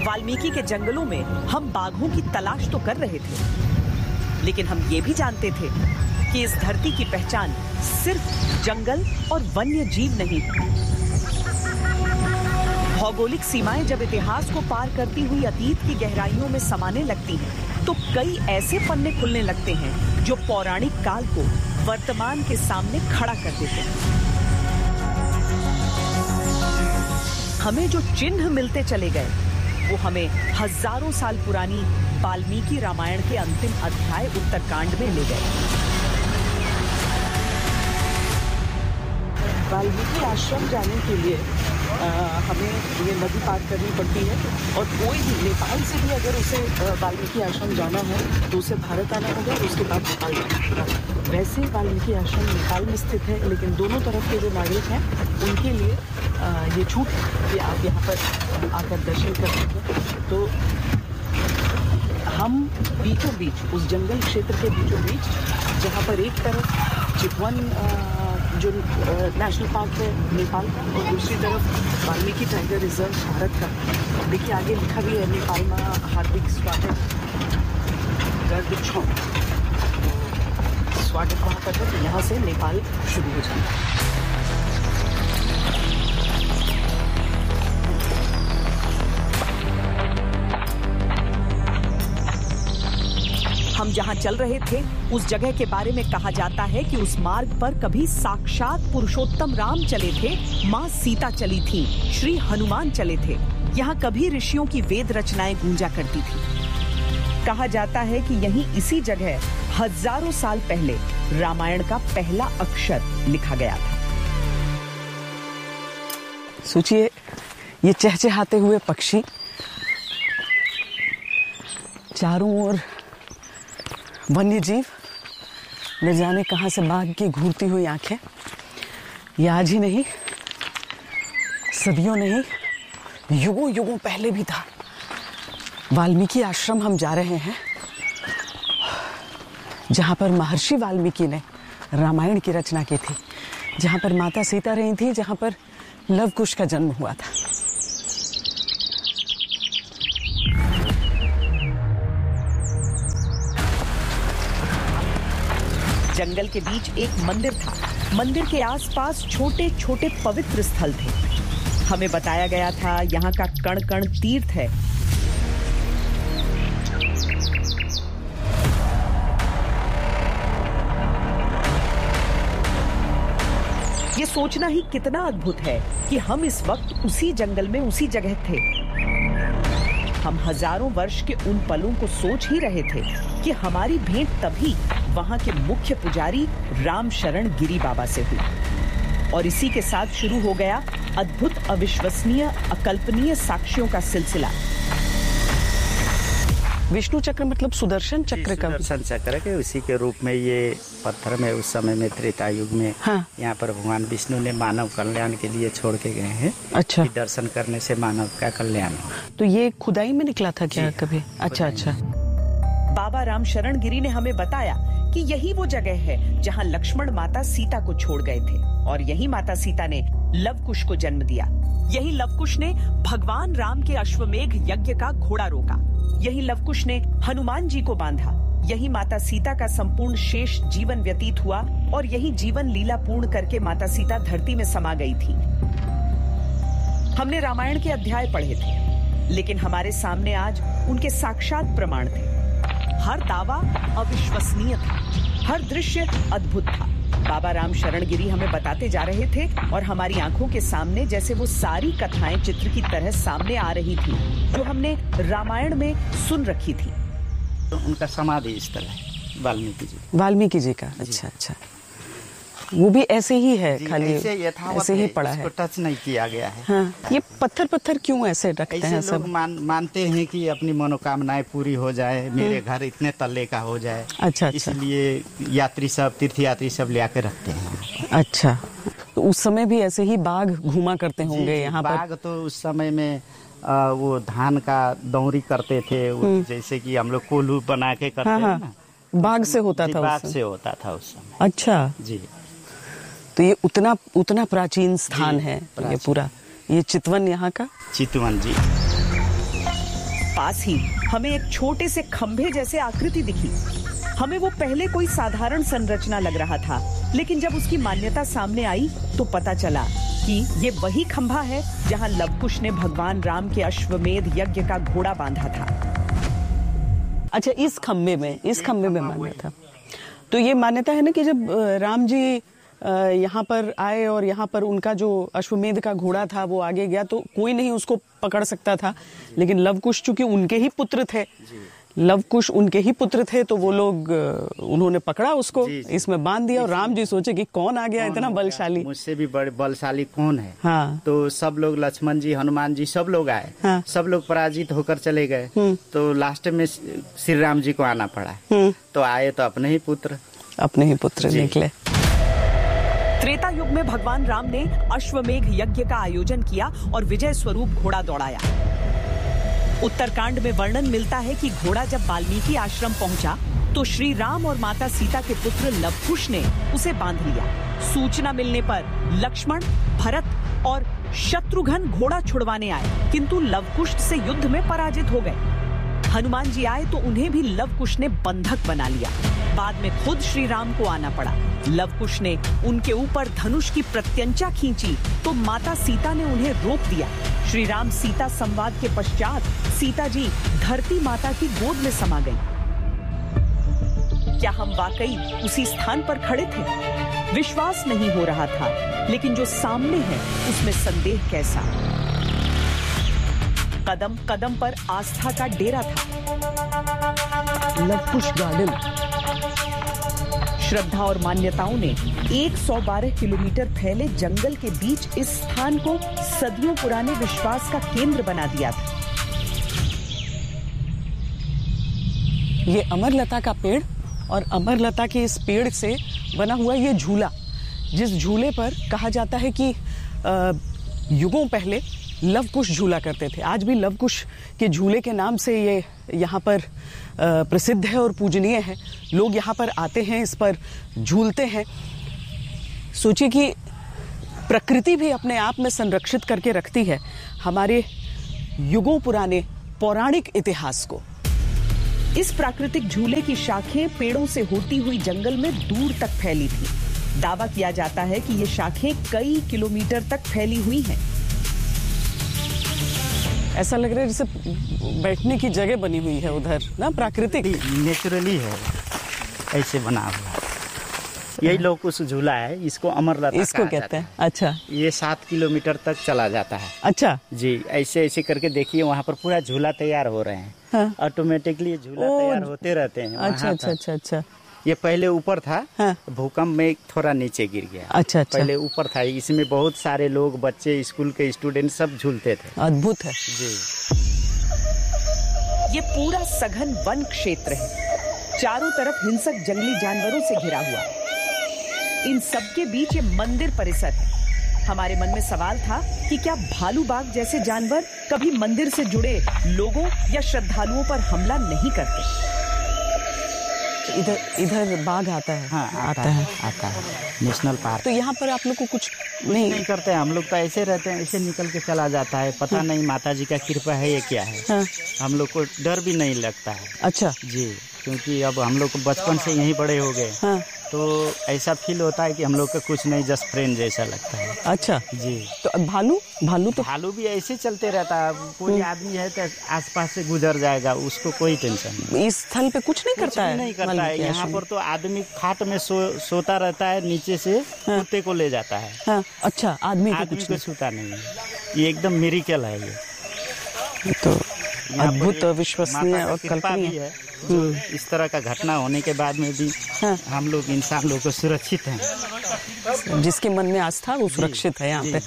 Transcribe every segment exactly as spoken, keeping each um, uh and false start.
वाल्मीकि के जंगलों में हम बाघों की तलाश तो कर रहे थे, लेकिन हम ये भी जानते थे कि इस धरती की पहचान सिर्फ जंगल और वन्य जीव नहीं। भौगोलिक सीमाएं जब इतिहास को पार करती हुई अतीत की गहराइयों में समाने लगती हैं, तो कई ऐसे पन्ने खुलने लगते हैं जो पौराणिक काल को वर्तमान के सामने खड़ा कर देते हैं। हमें जो चिन्ह मिलते चले गए, वो हमें हजारों साल पुरानी वाल्मीकि रामायण के अंतिम अध्याय उत्तरकांड में ले गए। वाल्मीकि आश्रम जाने के लिए आ, हमें ये नदी पार करनी पड़ती है, और कोई भी नेपाल से भी अगर उसे वाल्मीकि आश्रम जाना है तो उसे भारत आना होगा और उसके बाद नेपाल जाना होगा। वैसे वाल्मीकि आश्रम नेपाल में स्थित है, लेकिन दोनों तरफ के जो नागरिक हैं उनके लिए आ, ये छूट कि आप यहाँ पर आकर दर्शन कर सकते हैं। तो हम बीचों बीच उस जंगल क्षेत्र के बीचों बीच, जहाँ पर एक तरफ चितवन जो नेशनल पार्क है नेपाल का, और दूसरी तरफ वाल्मीकि टाइगर रिजर्व भारत का। देखिए आगे लिखा भी है, नेपाल में हार्दिक स्वागत गर्द छौ। स्वागत वहाँ पर है, तो यहाँ से नेपाल शुरू हो जाता है। हम जहाँ चल रहे थे उस जगह के बारे में कहा जाता है कि उस मार्ग पर कभी साक्षात पुरुषोत्तम राम चले थे, माँ सीता चली थी, श्री हनुमान चले थे। यहाँ कभी ऋषियों की वेद रचनाएं गूंजा करती थी। कहा जाता है कि यहीं इसी जगह हजारों साल पहले रामायण का पहला अक्षर लिखा गया था। सोचिए, ये चहचहाते हुए पक्षी, चारों ओर वन्य जीव, न जाने कहां से बाघ की घूरती हुई आंखें। ये आज ही नहीं, सदियों नहीं, युगों युगों पहले भी था। वाल्मीकि आश्रम हम जा रहे हैं, जहां पर महर्षि वाल्मीकि ने रामायण की रचना की थी, जहां पर माता सीता रही थी, जहां पर लव कुश का जन्म हुआ था। जंगल के बीच एक मंदिर था। मंदिर के आसपास छोटे छोटे पवित्र स्थल थे। हमें बताया गया था यहाँ का कण कण तीर्थ है। ये सोचना ही कितना अद्भुत है कि हम इस वक्त उसी जंगल में उसी जगह थे। हम हजारों वर्ष के उन पलों को सोच ही रहे थे कि हमारी भेंट तभी वहां के मुख्य पुजारी राम शरण गिरी बाबा से हुई, और इसी के साथ शुरू हो गया अद्भुत, अविश्वसनीय, अकल्पनीय साक्ष्यों का सिलसिला। विष्णु चक्र मतलब सुदर्शन चक्र का, सुदर्शन चक्र के उसी के रूप में ये पत्थर में उस समय में त्रेता युग में हाँ। यहाँ पर भगवान विष्णु ने मानव कल्याण के लिए छोड़ के गए हैं। अच्छा, कि दर्शन करने से मानव का कल्याण हो। तो ये खुदाई में निकला था क्या कभी? अच्छा अच्छा। बाबा राम शरण गिरी ने हमें बताया कि यही वो जगह है जहाँ लक्ष्मण माता सीता को छोड़ गए थे, और यही माता सीता ने लवकुश को जन्म दिया। यही लवकुश ने भगवान राम के अश्वमेघ यज्ञ का घोड़ा रोका। यही लवकुश ने हनुमान जी को बांधा। यही माता सीता का संपूर्ण शेष जीवन व्यतीत हुआ, और यही जीवन लीला पूर्ण करके माता सीता धरती में समा गई थी। हमने रामायण के अध्याय पढ़े थे, लेकिन हमारे सामने आज उनके साक्षात प्रमाण थे। हर दावा अविश्वसनीय था, हर दृश्य अद्भुत था। बाबा राम शरण गिरी हमें बताते जा रहे थे, और हमारी आंखों के सामने जैसे वो सारी कथाएं चित्र की तरह सामने आ रही थी, जो हमने रामायण में सुन रखी थी। तो उनका समाधि स्थल है वाल्मीकि जी। वाल्मीकि जी का, अच्छा अच्छा। वो भी ऐसे ही है, खाली ऐसे, ऐसे ही पड़ा है, टच नहीं किया गया है। हाँ। ये पत्थर पत्थर क्यों ऐसे रखते हैं? सब लोग मान, मानते हैं कि अपनी मनोकामनाएं पूरी हो जाए, मेरे घर इतने तल्ले का हो जाए। अच्छा, अच्छा। इसलिए यात्री सब, तीर्थ यात्री सब ले आके रखते हैं। अच्छा, तो उस समय भी ऐसे ही बाघ घूमा करते होंगे यहाँ पर? बाघ तो उस समय में आ, वो धान का दौरी करते थे, जैसे कि हम लोग कोल्हू बना के करते हैं ना, बाघ से होता था। बाघ से होता था उस समय। अच्छा जी। तो ये उतना उतना प्राचीन स्थान है ये पूरा। ये चितवन यहाँ का? चितवन जी। पास ही हमें एक छोटे से खंभे जैसे आकृति दिखी। हमें वो पहले कोई साधारण संरचना लग रहा था, लेकिन जब उसकी मान्यता सामने आई तो पता चला कि ये वही खंभा है जहां लवकुश ने भगवान राम के अश्वमेध यज्ञ का घोड़ा बांधा था। अच्छा, इस खंभे में इस खंभे में मान्यता, तो ये मान्यता है ना कि जब राम जी यहाँ पर आए और यहाँ पर उनका जो अश्वमेध का घोड़ा था वो आगे गया तो कोई नहीं उसको पकड़ सकता था, लेकिन लवकुश चूंकि उनके ही पुत्र थे, लवकुश उनके ही पुत्र थे तो वो लोग उन्होंने पकड़ा उसको, जी, जी, इसमें बांध दिया। और राम जी सोचे कि कौन आ गया इतना बलशाली, मुझसे भी बड़े बलशाली कौन है। हाँ। तो सब लोग, लक्ष्मण जी, हनुमान जी, सब लोग आए। हाँ। सब लोग पराजित होकर चले गए। तो लास्ट में श्री राम जी को आना पड़ा। तो आए तो अपने ही पुत्र अपने ही पुत्र निकले। त्रेता युग में भगवान राम ने अश्वमेध यज्ञ का आयोजन किया और विजय स्वरूप घोड़ा दौड़ाया। उत्तरकांड में वर्णन मिलता है कि घोड़ा जब वाल्मीकि आश्रम पहुंचा तो श्री राम और माता सीता के पुत्र लवकुश ने उसे बांध लिया। सूचना मिलने पर लक्ष्मण, भरत और शत्रुघ्न घोड़ा छुड़वाने आए, किंतु लवकुश से युद्ध में पराजित हो गए। हनुमान जी आए तो उन्हें भी लवकुश ने बंधक बना लिया। बाद में खुद श्री राम को आना पड़ा। लवकुश ने उनके ऊपर धनुष की प्रत्यंचा खींची तो माता सीता ने उन्हें रोक दिया। श्री राम सीता संवाद के पश्चात सीता जी धरती माता की गोद में समा गईं। क्या हम वाकई उसी स्थान पर खड़े थे? विश्वास नहीं हो रहा था, लेकिन जो सामने है उसमें संदेह कैसा। कदम कदम पर आस्था का डेरा था। लवकुश गार्डन। श्रद्धा और मान्यताओं ने एक सौ बारह किलोमीटर फैले जंगल के बीच इस स्थान को सदियों पुराने विश्वास का केंद्र बना दिया था। ये अमरलता का पेड़ और अमरलता के इस पेड़ से बना हुआ ये झूला, जिस झूले पर कहा जाता है कि आ, युगों पहले लवकुश झूला करते थे। आज भी लवकुश के झूले के नाम से ये यहाँ पर प्रसिद्ध है और पूजनीय है। लोग यहाँ पर आते हैं, इस पर झूलते हैं। सोचिए कि प्रकृति भी अपने आप में संरक्षित करके रखती है हमारे युगों पुराने पौराणिक इतिहास को। इस प्राकृतिक झूले की शाखें पेड़ों से होती हुई जंगल में दूर तक फैली थी। दावा किया जाता है कि ये शाखें कई किलोमीटर तक फैली हुई हैं। ऐसा लग रहा है जैसे बैठने की जगह बनी हुई है उधर ना, प्राकृतिक नेचुरली है, ऐसे बना हुआ। यही लोग कुछ झूला है, इसको अमरलता इसको कहते हैं। अच्छा, ये सात किलोमीटर तक चला जाता है। अच्छा जी, ऐसे ऐसे करके देखिए वहाँ पर पूरा झूला तैयार हो रहे हैं। ऑटोमेटिकली झूला तैयार होते रहते हैं। अच्छा अच्छा अच्छा अच्छा। ये पहले ऊपर था। हाँ। भूकंप में थोड़ा नीचे गिर गया। अच्छा अच्छा। पहले ऊपर था, इसमें बहुत सारे लोग, बच्चे, स्कूल के स्टूडेंट सब झूलते थे। अद्भुत है जी। ये पूरा सघन वन क्षेत्र है, चारों तरफ हिंसक जंगली जानवरों से घिरा हुआ। इन सबके बीच ये मंदिर परिसर है। हमारे मन में सवाल था कि क्या भालू बाघ जैसे जानवर कभी मंदिर से जुड़े लोगों या श्रद्धालुओं पर हमला नहीं करते? इधर इधर बाघ आता है। हाँ, आता, आता है आता है नेशनल पार्क। तो यहाँ पर आप लोग को कुछ नहीं, नहीं करते हैं। हम लोग तो ऐसे रहते हैं, ऐसे निकल के चला जाता है। पता नहीं माता जी का कृपा है ये क्या है। हाँ। हम लोग को डर भी नहीं लगता है। अच्छा जी, क्योंकि अब हम लोग को बचपन से यहीं बड़े हो गए। हाँ। तो ऐसा फील होता है कि हम लोग का कुछ नहीं, जस्ट फ्रेंड जैसा लगता है। अच्छा जी। तो भालू भालू तो भालू भी ऐसे चलते रहता है। कोई आदमी है तो आसपास से गुजर जाएगा, उसको कोई टेंशन नहीं। इस स्थल पे कुछ नहीं करता है? नहीं करता है। यहाँ पर तो आदमी खाट में सो, सोता रहता है, नीचे से कुत्ते को ले जाता है। हाँ। अच्छा, आदमी आदमी को छूता नहीं है। ये एकदम मिरेकल है। ये तो अद्भुत, विश्वसनीय और कल्पनीय है। इस तरह का घटना होने के बाद में भी हाँ। हम लोग इंसान लोग को सुरक्षित हैं। जिसके मन में आस्था वो सुरक्षित है यहाँ पे।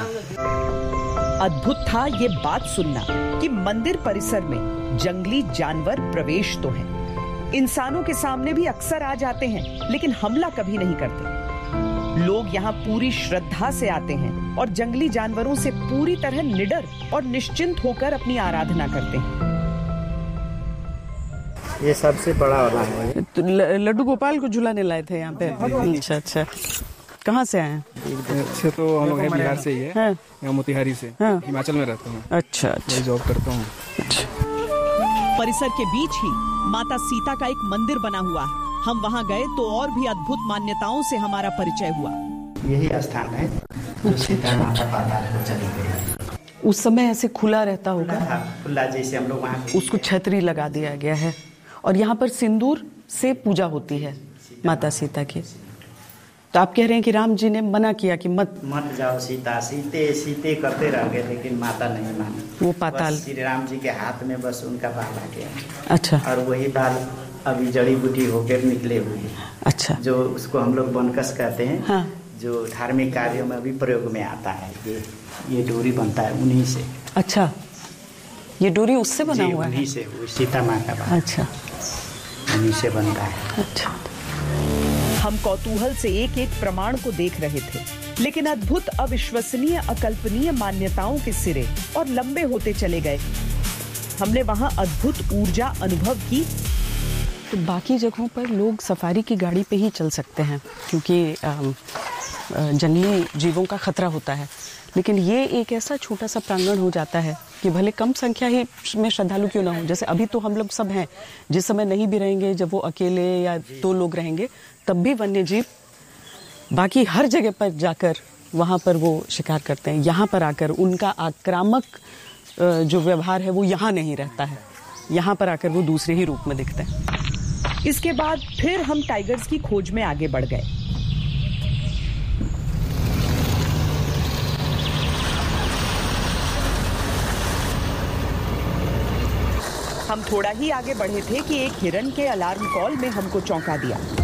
अद्भुत था ये बात सुनना कि मंदिर परिसर में जंगली जानवर प्रवेश तो है, इंसानों के सामने भी अक्सर आ जाते हैं, लेकिन हमला कभी नहीं करते। लोग यहाँ पूरी श्रद्धा से आते हैं और जंगली जानवरों से पूरी तरह निडर और निश्चिंत होकर अपनी आराधना करते हैं। ये सबसे बड़ा वाला है। तो लड्डू गोपाल को झुलाने लाए थे यहाँ पे? अच्छा अच्छा। कहाँ से आए हैं? अच्छे तो हम लोग हैं बिहार से ही है। हाँ। यहाँ मोतिहारी से। हाँ। हिमाचल में रहता हूँ। अच्छा अच्छा। जॉब करता हूँ। अच्छा। परिसर के बीच ही माता सीता का एक मंदिर बना हुआ है। हम वहां गए तो और भी अद्भुत मान्यताओं से हमारा परिचय हुआ। यही स्थान है जो सीता माता पाताल को चली गई। उस समय ऐसे खुला रहता होगा, खुला जैसे हम लोग वहाँ उसको छतरी लगा दिया गया है और यहाँ पर सिंदूर से पूजा होती है माता सीता की। तो आप कह रहे हैं कि राम जी ने मना किया कि मत मत जाओ सीता, सीते सीते करते रह गए, लेकिन माता नहीं मानी। वो पाताल श्री राम जी के हाथ में बस उनका बाल आ गया। अच्छा। और वही बाल अभी जड़ी बूटी होकर निकले हुए हैं। अच्छा। जो उसको हम लोग बनकस कहते हैं। हाँ। जो धार्मिक कार्यों में भी प्रयोग में आता है। ये ये डोरी बनता है उन्हीं से। अच्छा, ये डोरी उससे बना हुआ है? उन्हीं से, सीता माँ का बाल। अच्छा, उन्हीं से बनता है। अच्छा। हम कौतूहल से एक एक प्रमाण को देख रहे थे, लेकिन अद्भुत, अविश्वसनीय, अकल्पनीय मान्यताओं के सिरे और लंबे होते चले गए। हमने वहां अद्भुत ऊर्जा अनुभव की। तो बाकी जगहों पर लोग सफारी की गाड़ी पे ही चल सकते हैं क्योंकि जंगली जीवों का खतरा होता है, लेकिन ये एक ऐसा छोटा सा प्रांगण हो जाता है कि भले कम संख्या ही में श्रद्धालु क्यों ना हो, जैसे अभी तो हम लोग सब हैं, जिस समय नहीं भी रहेंगे, जब वो अकेले या दो लोग रहेंगे, तब भी वन्य जीव बाकी हर जगह पर जाकर वहाँ पर वो शिकार करते हैं। यहाँ पर आकर उनका आक्रामक जो व्यवहार है वो यहाँ नहीं रहता है, यहाँ पर आकर वो दूसरे ही रूप में दिखते हैं। इसके बाद फिर हम टाइगर्स की खोज में आगे बढ़ गए। हम थोड़ा ही आगे बढ़े थे कि एक हिरन के अलार्म कॉल में हमको चौंका दिया।